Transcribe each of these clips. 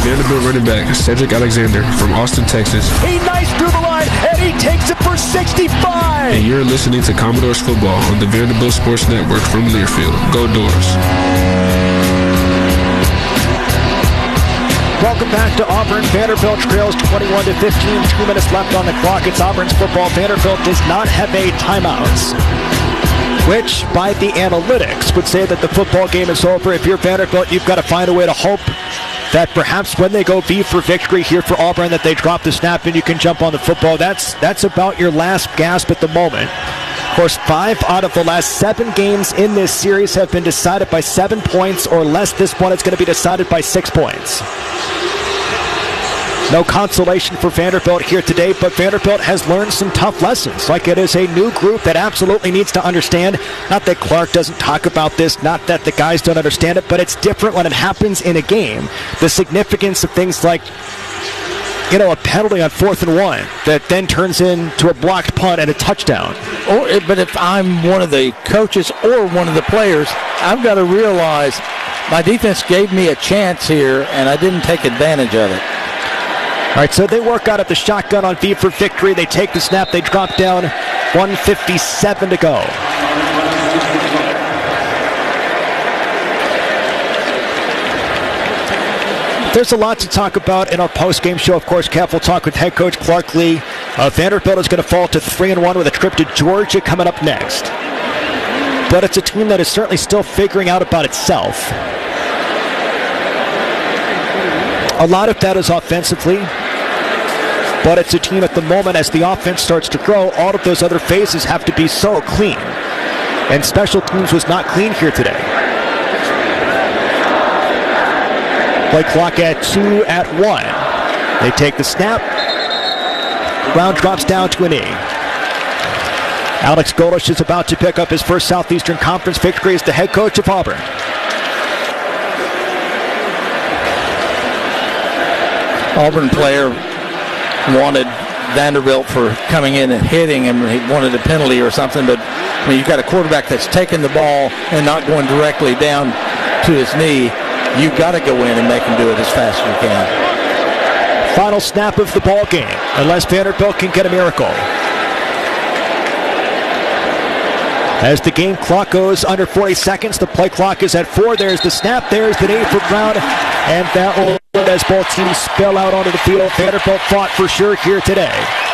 Vanderbilt running back Cedric Alexander from Austin, Texas. He knifes through the line, and he takes it for 65! And you're listening to Commodores Football on the Vanderbilt Sports Network from Learfield. Go Doors. Welcome back to Auburn. Vanderbilt trails 21-15, 2 minutes left on the clock. It's Auburn's football. Vanderbilt does not have a timeouts, which by the analytics would say that the football game is over. If you're Vanderbilt, you've got to find a way to hope that perhaps when they go V for victory here for Auburn, that they drop the snap and you can jump on the football. That's about your last gasp at the moment. Of course, 5 out of the last 7 games in this series have been decided by 7 points or less. This one is going to be decided by 6 points. No consolation for Vanderbilt here today, but Vanderbilt has learned some tough lessons. Like, it is a new group that absolutely needs to understand. Not that Clark doesn't talk about this, not that the guys don't understand it, but it's different when it happens in a game. The significance of things like, a penalty on 4th and 1 that then turns into a blocked punt and a touchdown. But if I'm one of the coaches or one of the players, I've got to realize my defense gave me a chance here, and I didn't take advantage of it. All right, so they work out of the shotgun on V for victory. They take the snap. They drop down. 1:57 to go. There's a lot to talk about in our post-game show. Of course, Kev will talk with head coach Clark Lea. Vanderbilt is going to fall to 3-1 with a trip to Georgia coming up next. But it's a team that is certainly still figuring out about itself. A lot of that is offensively, but it's a team at the moment, as the offense starts to grow, all of those other phases have to be so clean. And special teams was not clean here today. Play clock at 2 at 1. They take the snap. Brown drops down to a knee. Alex Golesh is about to pick up his first Southeastern Conference victory as the head coach of Auburn. Auburn player wanted Vanderbilt for coming in and hitting him. He wanted a penalty or something, but when you've got a quarterback that's taking the ball and not going directly down to his knee, you've got to go in and make him do it as fast as you can. Final snap of the ball game, unless Vanderbilt can get a miracle. As the game clock goes under 40 seconds, the play clock is at 4. There's the snap. There's the knee for Brown. And that will, as both teams spill out onto the field. Vanderbilt fought for sure here today.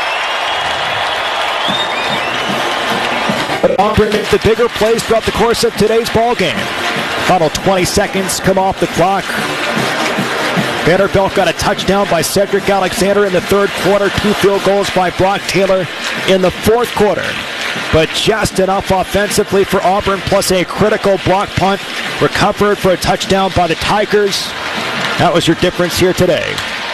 Auburn makes the bigger plays throughout the course of today's ball game. Final 20 seconds come off the clock. Vanderbilt got a touchdown by Cedric Alexander in the 3rd quarter. 2 field goals by Brock Taylor in the 4th quarter. But just enough offensively for Auburn, plus a critical block punt recovered for a touchdown by the Tigers. That was your difference here today.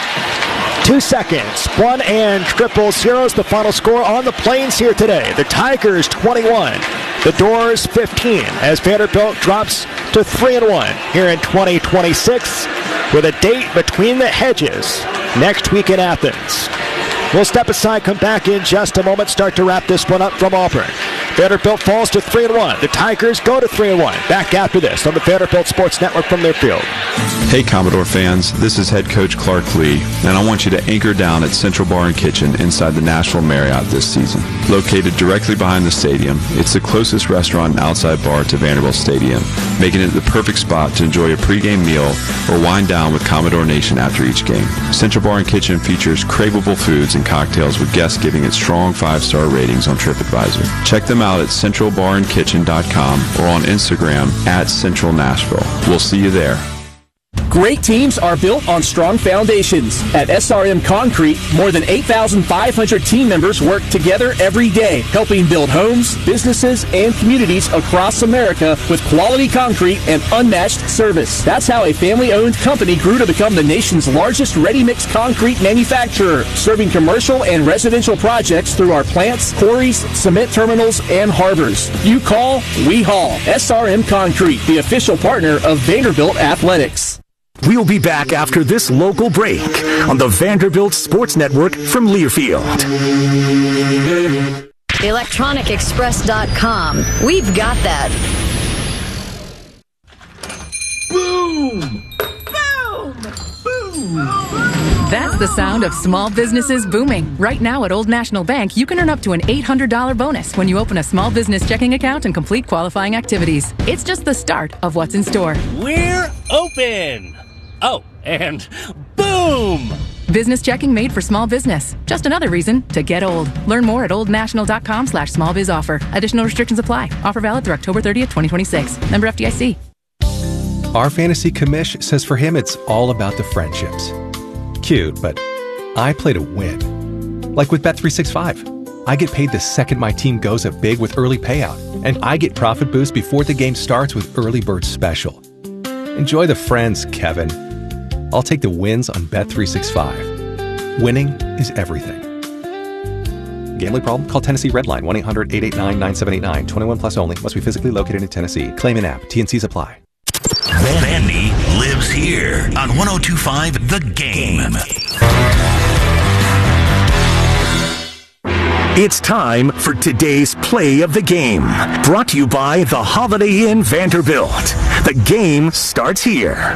2 seconds, 1 and 000 is the final score on the Plains here today. The Tigers 21, the Doors 15, as Vanderbilt drops to 3-1 here in 2026 with a date between the hedges next week in Athens. We'll step aside, come back in just a moment, start to wrap this one up from Auburn. Vanderbilt falls to 3-1. The Tigers go to 3-1. Back after this on the Vanderbilt Sports Network from their field. Hey Commodore fans, this is head coach Clark Lea, and I want you to anchor down at Central Bar and Kitchen inside the Nashville Marriott this season. Located directly behind the stadium, it's the closest restaurant and outside bar to Vanderbilt Stadium, making it the perfect spot to enjoy a pregame meal or wind down with Commodore Nation after each game. Central Bar and Kitchen features craveable foods and cocktails, with guests giving it strong 5-star ratings on TripAdvisor. Check them out at centralbarandkitchen.com or on Instagram at Central Nashville. We'll see you there. Great teams are built on strong foundations. At SRM Concrete, more than 8,500 team members work together every day, helping build homes, businesses, and communities across America with quality concrete and unmatched service. That's how a family-owned company grew to become the nation's largest ready-mix concrete manufacturer, serving commercial and residential projects through our plants, quarries, cement terminals, and harbors. You call, we haul. SRM Concrete, the official partner of Vanderbilt Athletics. We'll be back after this local break on the Vanderbilt Sports Network from Learfield. ElectronicExpress.com. We've got that. Boom! Boom! Boom! That's the sound of small businesses booming. Right now at Old National Bank, you can earn up to an $800 bonus when you open a small business checking account and complete qualifying activities. It's just the start of what's in store. We're open! Oh, and boom! Business checking made for small business. Just another reason to get old. Learn more at oldnational.com/smallbizoffer. Additional restrictions apply. Offer valid through October 30th, 2026. Member FDIC. Our fantasy commish says for him it's all about the friendships. Cute, but I play to win. Like with Bet365. I get paid the second my team goes up big with early payout, and I get profit boost before the game starts with Early Bird Special. Enjoy the friends, Kevin. I'll take the wins on Bet365. Winning is everything. Gambling problem? Call Tennessee Redline 1-800-889-9789. 21 plus only. Must be physically located in Tennessee. Claim in app. T&Cs apply. Vandy lives here on 102.5 The Game. It's time for today's play of the game. Brought to you by the Holiday Inn Vanderbilt. The game starts here.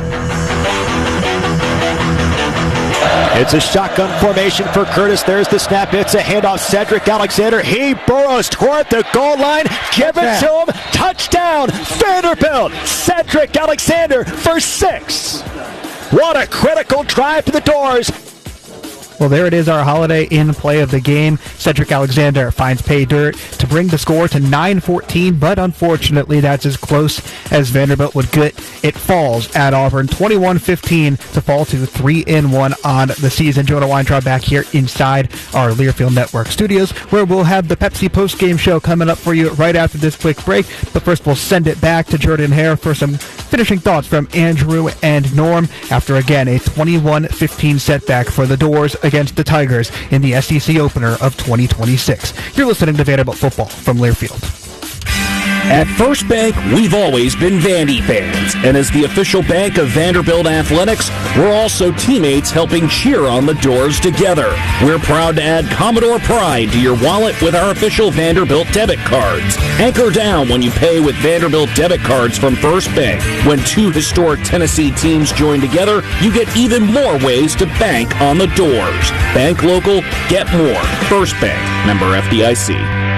It's a shotgun formation for Curtis. There's the snap. It's a handoff. Cedric Alexander. He burrows toward the goal line. Give it to him. Touchdown, Vanderbilt. Cedric Alexander for 6. What a critical drive to the doors. Well, there it is, our Holiday Inn play of the game. Cedric Alexander finds pay dirt to bring the score to 9-14, but unfortunately that's as close as Vanderbilt would get. It falls at Auburn 21-15 to fall to 3-1 on the season. Jonah Weintraub back here inside our Learfield Network studios, where we'll have the Pepsi postgame show coming up for you right after this quick break. But first we'll send it back to Jordan Hare for some finishing thoughts from Andrew and Norm after, again, a 21-15 setback for the Doors against the Tigers in the SEC opener of 2026. You're listening to Vanderbilt Football from Learfield. At First Bank, we've always been Vandy fans, and as the official bank of Vanderbilt Athletics, we're also teammates helping cheer on the Doors together. We're proud to add Commodore Pride to your wallet with our official Vanderbilt debit cards. Anchor down when you pay with Vanderbilt debit cards from First Bank. When 2 historic Tennessee teams join together, you get even more ways to bank on the Doors. Bank local, get more. First Bank, member FDIC.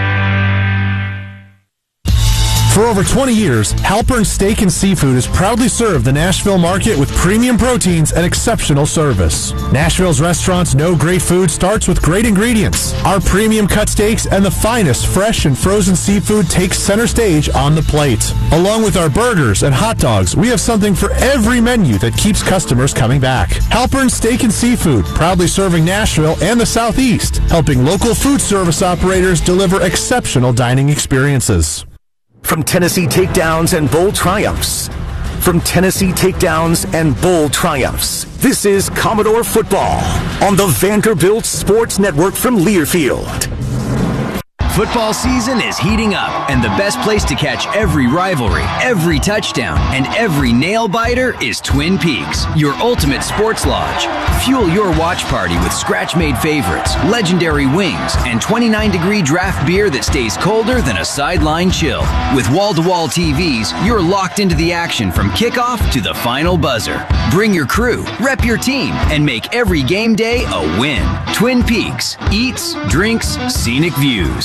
For over 20 years, Halpern Steak and Seafood has proudly served the Nashville market with premium proteins and exceptional service. Nashville's restaurants know great food starts with great ingredients. Our premium cut steaks and the finest fresh and frozen seafood take center stage on the plate. Along with our burgers and hot dogs, we have something for every menu that keeps customers coming back. Halpern Steak and Seafood, proudly serving Nashville and the Southeast, helping local food service operators deliver exceptional dining experiences. From Tennessee takedowns and bowl triumphs. From Tennessee takedowns and bowl triumphs. This is Commodore Football on the Vanderbilt Sports Network from Learfield. Football season is heating up, and the best place to catch every rivalry, every touchdown, and every nail-biter is Twin Peaks, your ultimate sports lodge. Fuel your watch party with scratch-made favorites, legendary wings, and 29-degree draft beer that stays colder than a sideline chill. With wall-to-wall TVs, you're locked into the action from kickoff to the final buzzer. Bring your crew, rep your team, and make every game day a win. Twin Peaks. Eats, drinks, scenic views.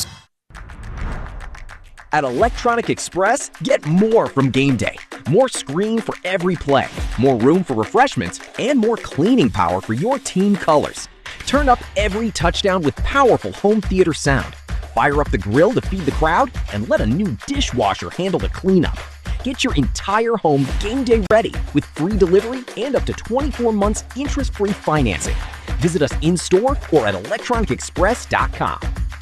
At Electronic Express, get more from game day. More screen for every play, more room for refreshments, and more cleaning power for your team colors. Turn up every touchdown with powerful home theater sound. Fire up the grill to feed the crowd, and let a new dishwasher handle the cleanup. Get your entire home game day ready with free delivery and up to 24 months interest-free financing. Visit us in-store or at electronicexpress.com.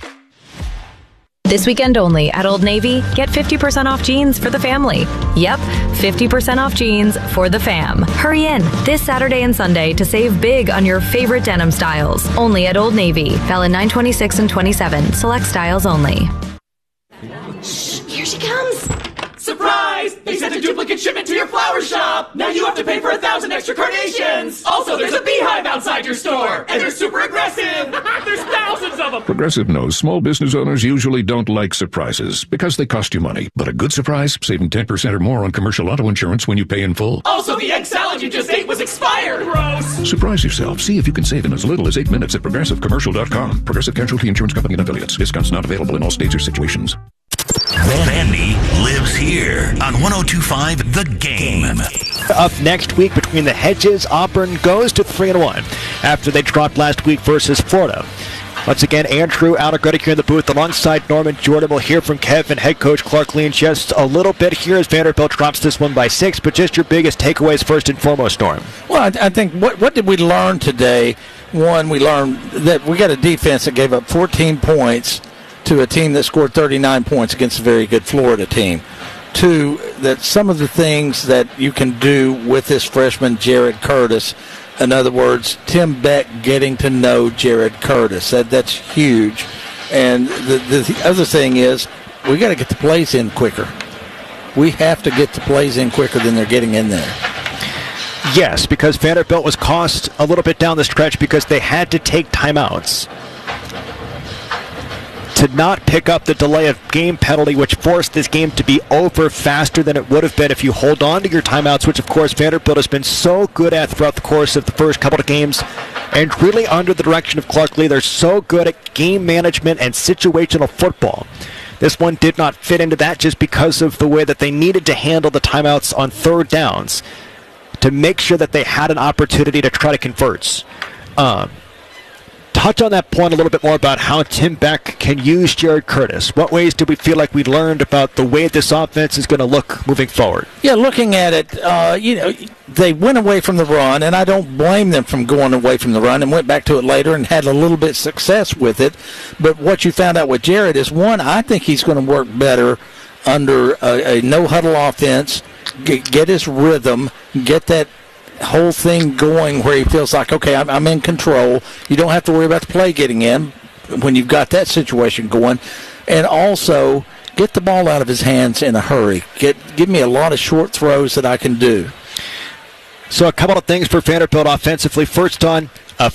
This weekend only at Old Navy, get 50% off jeans for the family. Yep, 50% off jeans for the fam. Hurry in this Saturday and Sunday to save big on your favorite denim styles. Only at Old Navy. Valid 9/26 and 27. Select styles only. Shh, here she comes. Surprise! They sent a duplicate shipment to your flower shop! Now you have to pay for 1,000 extra carnations! Also, there's a beehive outside your store! And they're super aggressive! There's thousands of them. Progressive knows small business owners usually don't like surprises because they cost you money. But a good surprise, saving 10% or more on commercial auto insurance when you pay in full. Also, the egg salad you just ate was expired. Gross. Surprise yourself. See if you can save in as little as 8 minutes at ProgressiveCommercial.com. Progressive Casualty Insurance Company and Affiliates. Discounts not available in all states or situations. Vandy lives here on 102.5 The Game. Up next week between the Hedges, Auburn goes to 3-1 after they dropped last week versus Florida. Once again, Andrew Allegretti here in the booth alongside Norman Jordan. We'll hear from Kevin, head coach Clark Lee in just a little bit here as Vanderbilt drops this one by 6. But just your biggest takeaways first and foremost, Norm. Well, I think what did we learn today? One, we learned that we got a defense that gave up 14 points to a team that scored 39 points against a very good Florida team. Two, that some of the things that you can do with this freshman, Jared Curtis, in other words, Tim Beck getting to know Jared Curtis, that's huge. And the other thing is we got to get the plays in quicker. We have to get the plays in quicker than they're getting in there. Yes, because Vanderbilt was cost a little bit down the stretch because they had to take timeouts to not pick up the delay of game penalty, which forced this game to be over faster than it would have been if you hold on to your timeouts, which of course Vanderbilt has been so good at throughout the course of the first couple of games. And really under the direction of Clark Lee, they're so good at game management and situational football. This one did not fit into that just because of the way that they needed to handle the timeouts on third downs to make sure that they had an opportunity to try to convert. Touch on that point a little bit more about how Tim Beck can use Jared Curtis. What ways do we feel like we learned about the way this offense is going to look moving forward? Yeah, looking at it, they went away from the run, and I don't blame them from going away from the run and went back to it later and had a little bit of success with it. But what you found out with Jared is, one, I think he's going to work better under a no-huddle offense, get his rhythm, get that whole thing going where he feels like, okay, I'm in control. You don't have to worry about the play getting in when you've got that situation going. And also get the ball out of his hands in a hurry. Give me a lot of short throws that I can do. So a couple of things for Vanderbilt offensively. First up,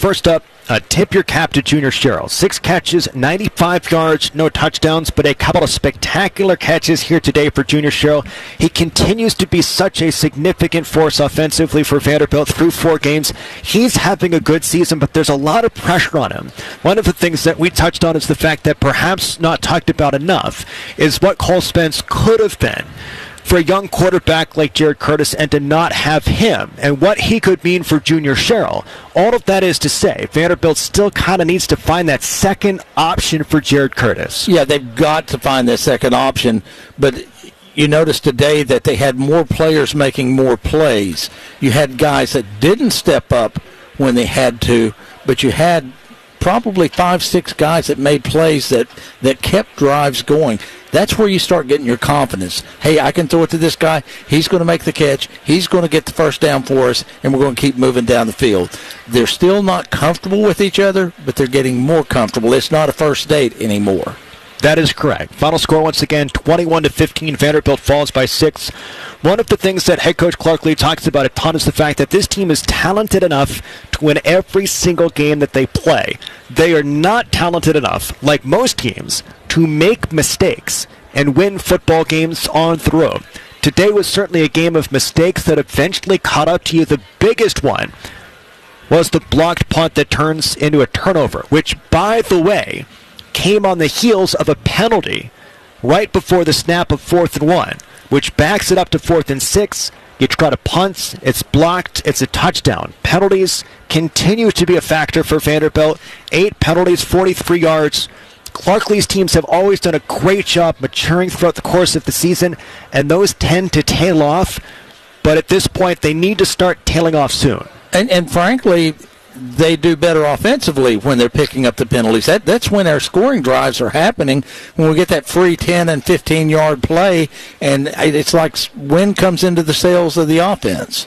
tip your cap to Junior Sherrill. 6 catches, 95 yards, no touchdowns, but a couple of spectacular catches here today for Junior Sherrill. He continues to be such a significant force offensively for Vanderbilt through 4 games. He's having a good season, but there's a lot of pressure on him. One of the things that we touched on is the fact that perhaps not talked about enough is what Cole Spence could have been for a young quarterback like Jared Curtis and to not have him and what he could mean for Junior Sherrill. All of that is to say, Vanderbilt still kind of needs to find that second option for Jared Curtis. Yeah, they've got to find that second option, but you noticed today that they had more players making more plays. You had guys that didn't step up when they had to, but you had probably 5-6 guys that made plays that kept drives going. That's where you start getting your confidence. Hey, I can throw it to this guy. He's going to make the catch. He's going to get the first down for us, and we're going to keep moving down the field. They're still not comfortable with each other, but they're getting more comfortable. It's not a first date anymore. That is correct. Final score once again, 21-15. Vanderbilt falls by 6. One of the things that head coach Clark Lee talks about a ton is the fact that this team is talented enough to win every single game that they play. They are not talented enough, like most teams, to make mistakes and win football games on through. Today was certainly a game of mistakes that eventually caught up to you. The biggest one was the blocked punt that turns into a turnover, which, by the way, came on the heels of a penalty right before the snap of 4th and 1, which backs it up to 4th and 6. You try to punt, it's blocked, it's a touchdown. Penalties continue to be a factor for Vanderbilt. 8 penalties, 43 yards. Clark Lee's teams have always done a great job maturing throughout the course of the season, and those tend to tail off. But at this point, they need to start tailing off soon. And frankly, they do better offensively when they're picking up the penalties. That's when our scoring drives are happening, when we get that free 10 and 15-yard play, and it's like wind comes into the sails of the offense.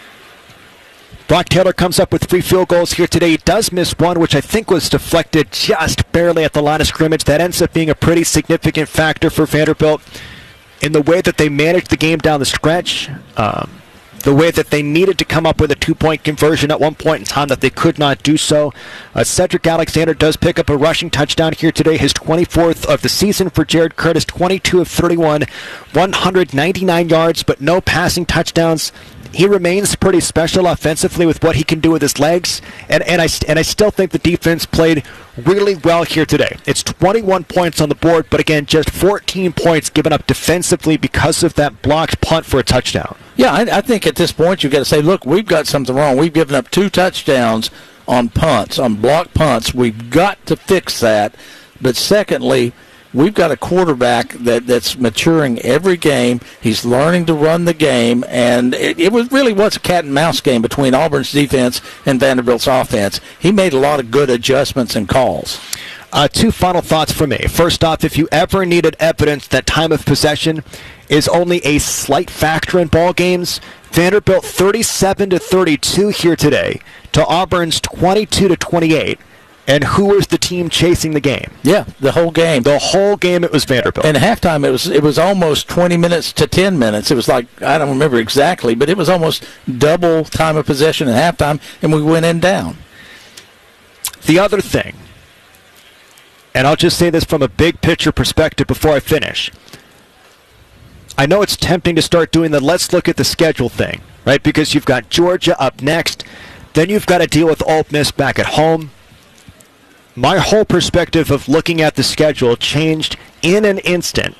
Brock Taylor comes up with 3 field goals here today. He does miss one, which I think was deflected just barely at the line of scrimmage. That ends up being a pretty significant factor for Vanderbilt in the way that they managed the game down the stretch. the way that they needed to come up with a 2-point conversion at one point in time that they could not do so. Cedric Alexander does pick up a rushing touchdown here today, his 24th of the season for Jared Curtis, 22 of 31, 199 yards, but no passing touchdowns. He remains pretty special offensively with what he can do with his legs, and I still think the defense played really well here today. It's 21 points on the board, but again, just 14 points given up defensively because of that blocked punt for a touchdown. Yeah, I think at this point you've got to say, look, we've got something wrong. We've given up 2 touchdowns on punts, on blocked punts. We've got to fix that. But secondly, we've got a quarterback that's maturing every game. He's learning to run the game, and it was a cat and mouse game between Auburn's defense and Vanderbilt's offense. He made a lot of good adjustments and calls. 2 final thoughts from me. First off, if you ever needed evidence that time of possession is only a slight factor in ball games, Vanderbilt 37-32 here today to Auburn's 22-28. And who was the team chasing the game? Yeah, the whole game. The whole game it was Vanderbilt. And at halftime it was almost 20 minutes to 10 minutes. It was like, I don't remember exactly, but it was almost double time of possession at halftime, and we went in down. The other thing, and I'll just say this from a big picture perspective before I finish. I know it's tempting to start doing the let's look at the schedule thing, right? Because you've got Georgia up next. Then you've got to deal with Ole Miss back at home. My whole perspective of looking at the schedule changed in an instant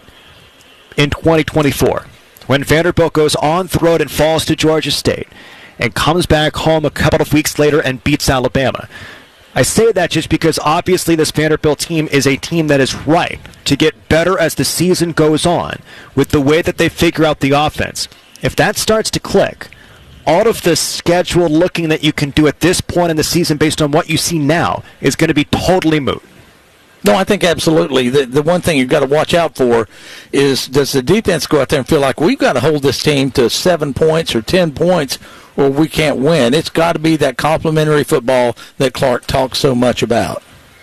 in 2024 when Vanderbilt goes on the road and falls to Georgia State and comes back home a couple of weeks later and beats Alabama. I say that just because obviously this Vanderbilt team is a team that is ripe to get better as the season goes on with the way that they figure out the offense. If that starts to click, all of the schedule looking that you can do at this point in the season based on what you see now is going to be totally moot. No, I think absolutely. The one thing you've got to watch out for is, does the defense go out there and feel like we've got to hold this team to 7 points or 10 points or we can't win? It's got to be that complementary football that Clark talks so much about.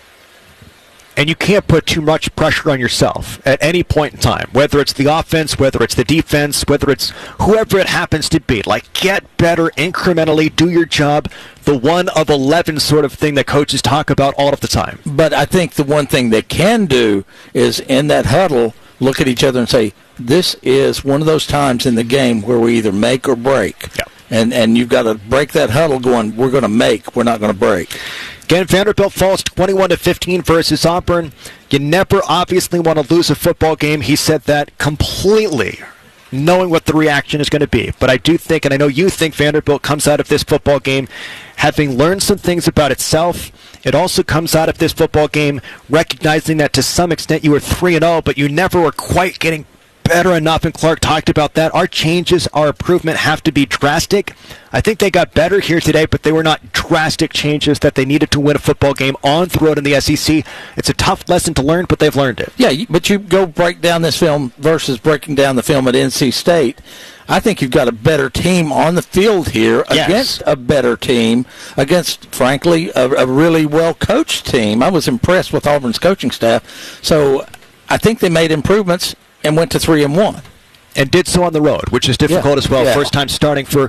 And you can't put too much pressure on yourself at any point in time, whether it's the offense, whether it's the defense, whether it's whoever it happens to be. Like, get better incrementally, do your job, the 1 of 11 sort of thing that coaches talk about all of the time. But I think the one thing they can do is in that huddle, look at each other and say, this is one of those times in the game where we either make or break. Yeah. And you've got to break that huddle going, we're going to make, we're not going to break. Again, Vanderbilt falls 21-15 versus Auburn. You never obviously want to lose a football game. He said that completely knowing what the reaction is going to be. But I do think, and I know you think, Vanderbilt comes out of this football game having learned some things about itself. It also comes out of this football game recognizing that to some extent you were 3-0, but you never were quite getting better enough, and Clark talked about that. Our changes, our improvement have to be drastic. I think they got better here today, but they were not drastic changes that they needed to win a football game on the road in the SEC. It's a tough lesson to learn, but they've learned it. Yeah, but you go break down this film versus breaking down the film at NC State. I think you've got a better team on the field here against a better team, against, frankly, a really well-coached team. I was impressed with Auburn's coaching staff. So I think they made improvements and went to 3-1. And did so on the road, which is difficult as well. Yeah. First time starting for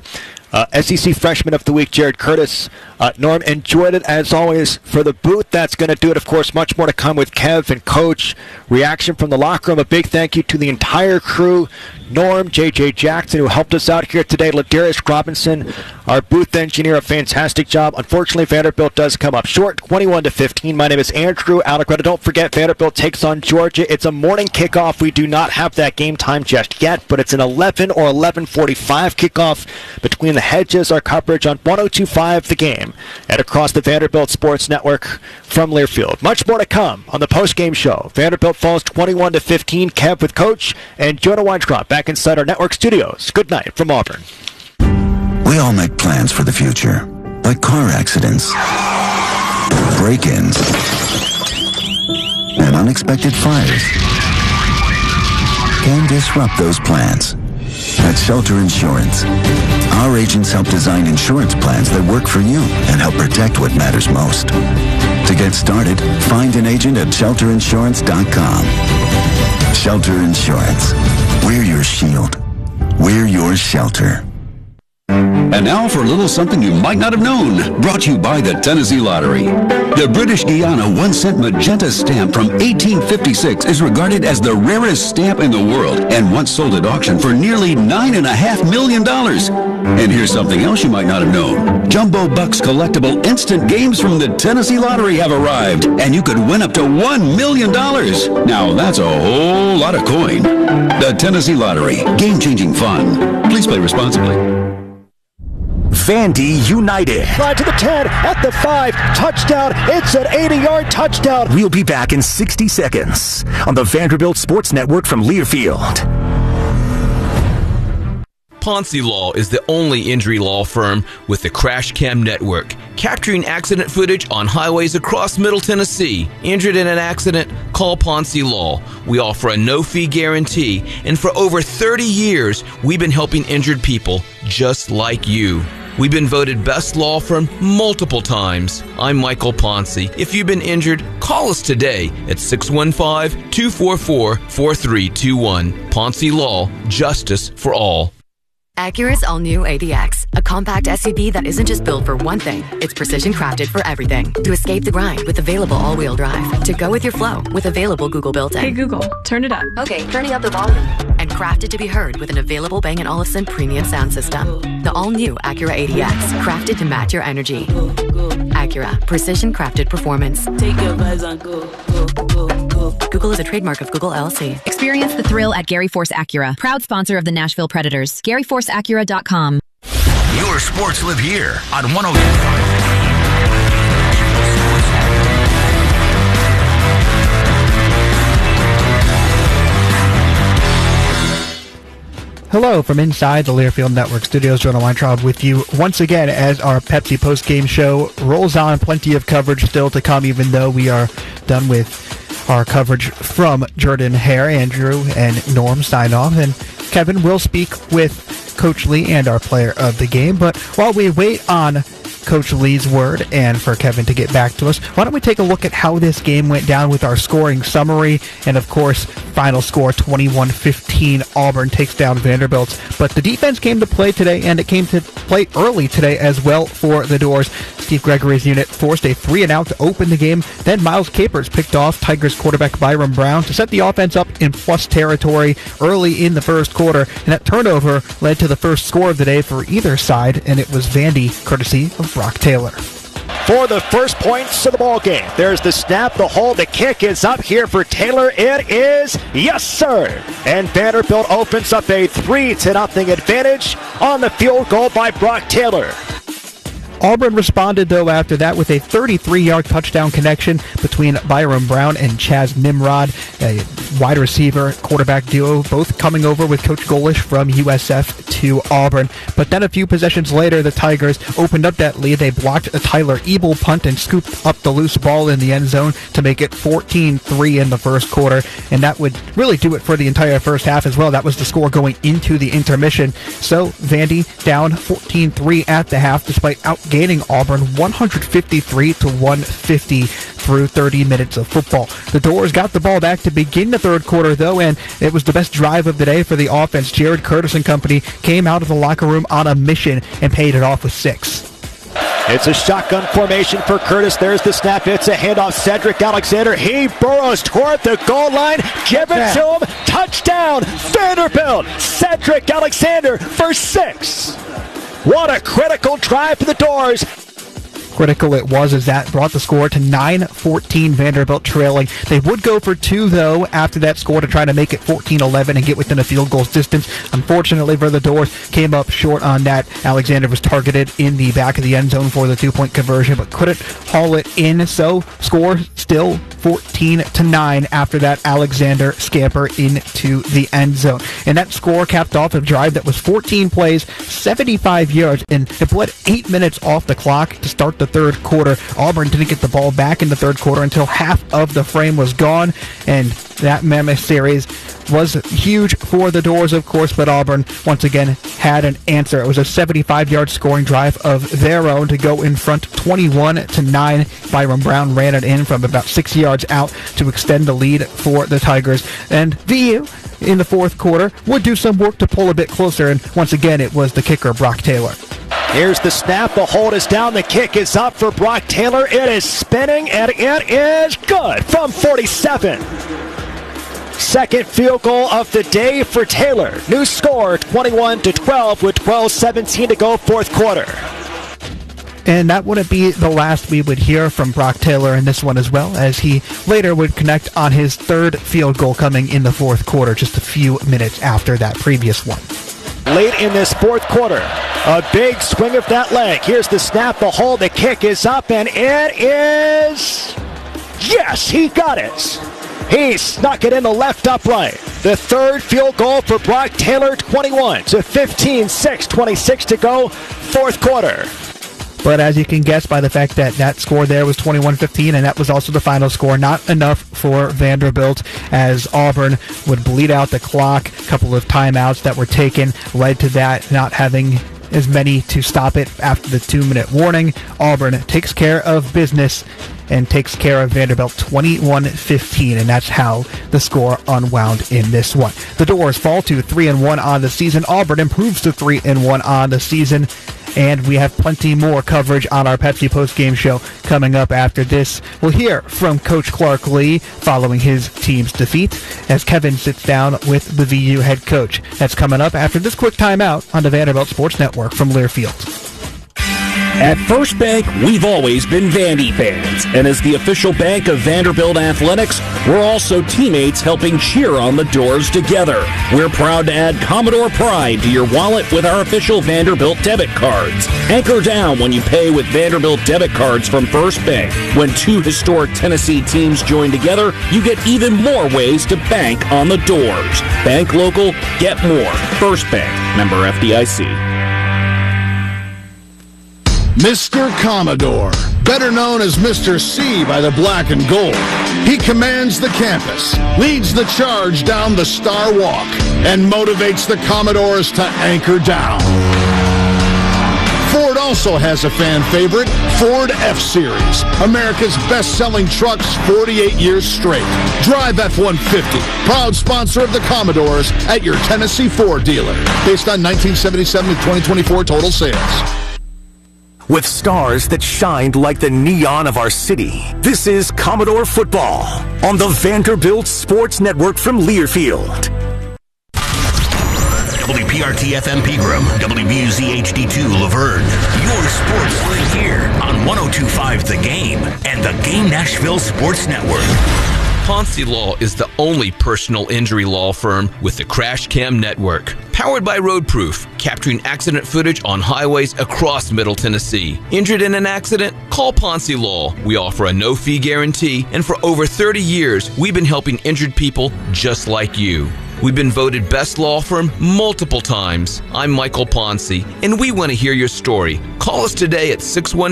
SEC Freshman of the Week, Jared Curtis. Norm, enjoyed it as always. For the booth, that's going to do it. Of course, much more to come with Kev and Coach. Reaction from the locker room. A big thank you to the entire crew. Norm, J.J. Jackson, who helped us out here today. Ladarius Robinson, our booth engineer, a fantastic job. Unfortunately, Vanderbilt does come up short, 21-15. My name is Andrew Alacreta. Don't forget, Vanderbilt takes on Georgia. It's a morning kickoff. We do not have that game time just yet, but it's an 11 or 11:45 kickoff between the hedges. Our coverage on 102.5 The Game and across the Vanderbilt Sports Network from Learfield. Much more to come on the post-game show. Vanderbilt falls 21-15. Kev with Coach and Jonah Weintraub back inside our network studios. Good night from Auburn. We all make plans for the future, like car accidents, break-ins, and unexpected fires can disrupt those plans. At Shelter Insurance, our agents help design insurance plans that work for you and help protect what matters most. To get started, find an agent at shelterinsurance.com. Shelter Insurance. We're your shield. We're your shelter. And now for a little something you might not have known, brought to you by the Tennessee Lottery. The British Guiana 1-cent magenta stamp from 1856 is regarded as the rarest stamp in the world and once sold at auction for nearly $9.5 million. And here's something else you might not have known. Jumbo Bucks collectible instant games from the Tennessee Lottery have arrived, and you could win up to $1 million. Now that's a whole lot of coin. The Tennessee Lottery, game-changing fun. Please play responsibly. Vandy United. Right to the 10, at the 5, touchdown. It's an 80-yard touchdown. We'll be back in 60 seconds on the Vanderbilt Sports Network from Learfield. Ponce Law is the only injury law firm with the Crash Cam Network, capturing accident footage on highways across Middle Tennessee. Injured in an accident? Call Ponce Law. We offer a no-fee guarantee, and for over 30 years, we've been helping injured people just like you. We've been voted best law firm multiple times. I'm Michael Ponce. If you've been injured, call us today at 615-244-4321. Ponce Law, justice for all. Acura's all-new ADX, a compact SUV that isn't just built for one thing, it's precision crafted for everything. To escape the grind with available all-wheel drive. To go with your flow with available Google built-in. Hey Google, turn it up. Okay, turning up the volume. And crafted to be heard with an available Bang & Olufsen premium sound system. The all-new Acura ADX, crafted to match your energy. Acura, precision crafted performance. Take your vibes and go. Google is a trademark of Google LLC. Experience the thrill at Gary Force Acura, proud sponsor of the Nashville Predators. GaryForceAcura.com. Your sports live here on 102.5. Hello from inside the Learfield Network studios. Jonah Weintraub with you once again as our Pepsi post-game show rolls on. Plenty of coverage still to come, even though we are done with our coverage from Jordan Hare, Andrew, and Norm Steinoff. And Kevin will speak with Coach Lee and our player of the game. But while we wait on Coach Lee's word and for Kevin to get back to us, why don't we take a look at how this game went down with our scoring summary. And of course, final score 21-15, Auburn takes down Vanderbilt. But the defense came to play today, and it came to play early today as well for the Doors. Steve Gregory's unit forced a 3-and-out to open the game. Then Miles Capers picked off Tigers quarterback Byron Brown to set the offense up in plus territory early in the first quarter. And that turnover led to the first score of the day for either side, and it was Vandy, courtesy of Brock Taylor. For the first points of the ball game, there's the snap, the hold, the kick is up here for Taylor. It is, yes sir. And Vanderbilt opens up a 3-0 advantage on the field goal by Brock Taylor. Auburn responded, though, after that with a 33-yard touchdown connection between Byron Brown and Chaz Nimrod, a wide receiver quarterback duo, both coming over with Coach Golish from USF to Auburn. But then a few possessions later, the Tigers opened up that lead. They blocked a Tyler Ebel punt and scooped up the loose ball in the end zone to make it 14-3 in the first quarter. And that would really do it for the entire first half as well. That was the score going into the intermission. So Vandy down 14-3 at the half, despite outgaining Auburn 153-150 through 30 minutes of football. The Doors got the ball back to begin the third quarter, though, and it was the best drive of the day for the offense. Jared Curtis and company came out of the locker room on a mission and paid it off with 6. It's a shotgun formation for Curtis. There's the snap. It's a handoff. Cedric Alexander. He burrows toward the goal line. Give it to him. Touchdown, Vanderbilt. Cedric Alexander for 6. What a critical drive for the Doors. Critical it was, as that brought the score to 9-14, Vanderbilt trailing. They would go for 2, though, after that score to try to make it 14-11 and get within a field goal's distance. Unfortunately for the Doors, came up short on that. Alexander was targeted in the back of the end zone for the 2-point conversion, but couldn't haul it in. So, score still 14-9 after that Alexander scamper into the end zone. And that score capped off a drive that was 14 plays, 75 yards, and it bled 8 minutes off the clock to start the third quarter. Auburn didn't get the ball back in the third quarter until half of the frame was gone, and that mammoth series was huge for the Doors, of course, but Auburn once again had an answer. It was a 75-yard scoring drive of their own to go in front 21-9. Byron Brown ran it in from about 6 yards out to extend the lead for the Tigers. And VU in the fourth quarter would do some work to pull a bit closer, and once again it was the kicker Brock Taylor. Here's the snap. The hold is down. The kick is up for Brock Taylor. It is spinning, and it is good from 47. Second field goal of the day for Taylor. New score, 21-12 with 12:17 to go, fourth quarter. And that wouldn't be the last we would hear from Brock Taylor in this one as well, as he later would connect on his third field goal coming in the fourth quarter, just a few minutes after that previous one. Late in this fourth quarter, a big swing of that leg. Here's the snap, the hold, the kick is up, and it is... Yes, he got it. He snuck it in the left upright. The third field goal for Brock Taylor, 21-15, 26 to go, fourth quarter. But as you can guess by the fact that that score there was 21-15, and that was also the final score, not enough for Vanderbilt, as Auburn would bleed out the clock. A couple of timeouts that were taken led to that, not having as many to stop it after the 2-minute warning. Auburn takes care of business and takes care of Vanderbilt 21-15, and that's how the score unwound in this one. The Doors fall to 3-1 on the season. Auburn improves to 3-1 on the season. And we have plenty more coverage on our Pepsi postgame show coming up after this. We'll hear from Coach Clark Lee following his team's defeat as Kevin sits down with the VU head coach. That's coming up after this quick timeout on the Vanderbilt Sports Network from Learfield. At First Bank, we've always been Vandy fans, and as the official bank of Vanderbilt Athletics, we're also teammates helping cheer on the Doors together. We're proud to add Commodore Pride to your wallet with our official Vanderbilt debit cards. Anchor down when you pay with Vanderbilt debit cards from First Bank. When two historic Tennessee teams join together, you get even more ways to bank on the Doors. Bank local, get more. First Bank, member FDIC. Mr. Commodore, better known as Mr. C by the black and gold. He commands the campus, leads the charge down the Star Walk, and motivates the Commodores to anchor down. Ford also has a fan favorite, Ford F-Series, America's best-selling trucks 48 years straight. Drive F-150, proud sponsor of the Commodores at your Tennessee Ford dealer, based on 1977 to 2024 total sales. With stars that shined like the neon of our city, this is Commodore Football on the Vanderbilt Sports Network from Learfield. WPRT-FM Pegram, WBUZ HD2 Laverne. Your sports live here on 102.5 The Game and the Game Nashville Sports Network. Ponce Law is the only personal injury law firm with the Crash Cam Network. Powered by Roadproof, capturing accident footage on highways across Middle Tennessee. Injured in an accident? Call Ponce Law. We offer a no-fee guarantee, and for over 30 years, we've been helping injured people just like you. We've been voted best law firm multiple times. I'm Michael Ponce, and we want to hear your story. Call us today at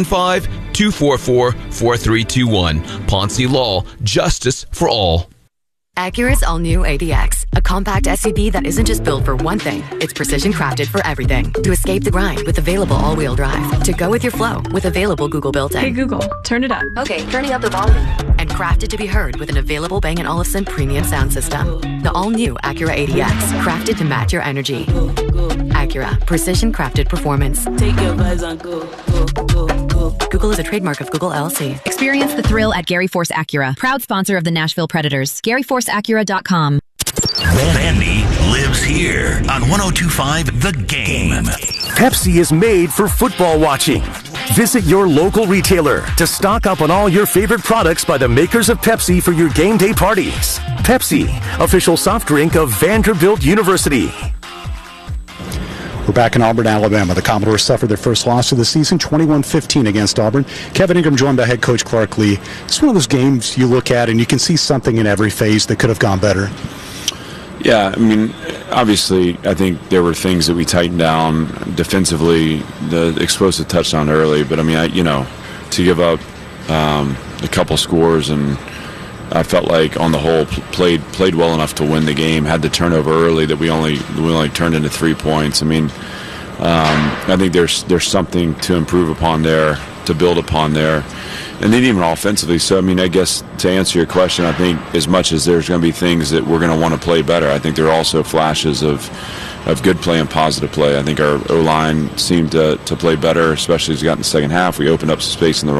615-244-4321. Ponce Law, justice for all. Acura's all-new ADX, a compact SUV that isn't just built for one thing, it's precision crafted for everything. To escape the grind with available all-wheel drive. To go with your flow with available Google built-in. Hey Google, turn it up. Okay, turning up the volume. And crafted to be heard with an available Bang & Olufsen premium sound system. The all-new Acura ADX, crafted to match your energy. Acura, precision crafted performance. Take your vibes on go. Google is a trademark of Google LLC. Experience the thrill at Gary Force Acura, proud sponsor of the Nashville Predators. GaryForceAcura.com. Vandy lives here on 102.5 The Game. Pepsi is made for football watching. Visit your local retailer to stock up on all your favorite products by the makers of Pepsi for your game day parties. Pepsi, official soft drink of Vanderbilt University. We're back in Auburn, Alabama. The Commodores suffered their first loss of the season, 21-15 against Auburn. Kevin Ingram joined by head coach Clark Lee. It's one of those games you look at and you can see something in every phase that could have gone better. Yeah, I mean, obviously, I think there were things that we tightened down defensively, the explosive touchdown early, but I mean, to give up a couple scores, and I felt like on the whole played well enough to win the game. Had the turnover early that we only turned into 3 points. I mean, I think there's something to improve upon there, to build upon there. And then even offensively. So, I mean, I guess to answer your question, I think as much as there's going to be things that we're going to want to play better, I think there are also flashes of of good play and positive play. I think our O-line seemed to play better, especially as we got in the second half. We opened up some space in the